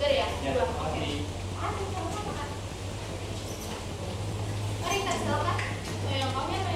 sugar ya? Ya, Dua. makasih. Aduh, sama-sama kan. Mari kita silakan. Yang kamu yang